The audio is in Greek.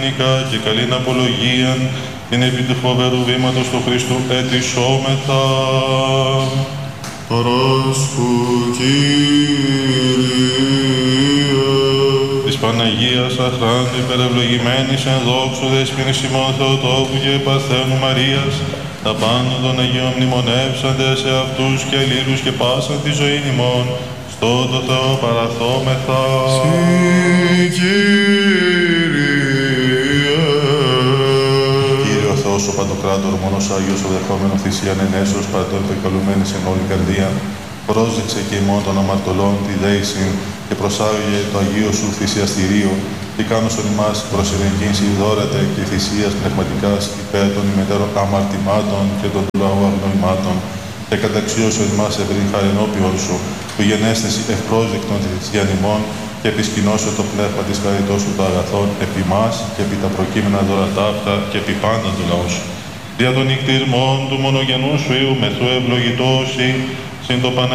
και καλήν απολογίαν την επί του φοβερού βήματος του Χριστού ετισόμεθα. Παράσχου, Κύριε. Της Παναγίας αχράντου υπερευλογημένης εν δόξου δέσποινης ημών Θεοτόκου και Παρθένου Μαρίας, τα πάνω των Αγίων μνημονεύσαντες σε αυτούς και αλλήλους και πάσαν τη ζωήν ημών, στο το Θεό παραθόμεθα. Κύριε ο Θεός ο Παντοκράτορ, μόνος Άγιος ο δεχόμενο θυσίαν ενέσεως παντών υπερκαλουμένης εν όλη καρδία, πρόσδεξε και ημών των αμαρτωλών τη δέηση και προσάγε το Αγίο σου θυσιαστηρίο και κάνωσον ημάς προς ενεργήνση δώρατε και θυσίας πνευματικάς υπέρ των ημετέρων αμαρτημάτων και των λαού αγνοημάτων και καταξίωσον ημάς ευρύν χαρενόπιον σου που γενέσθεση ευπρόσδεκτον τη θυσίαν ημών και επισκηνώσω το πνεύμα της χαριτός σου των αγαθών επί μας και επί τα προκείμενα δώρα ταύτα και επί πάντα του λαού σου. Δια των νυκτήρμων του μονογενού σου Υιού μεθού ευλογητώσει, συν το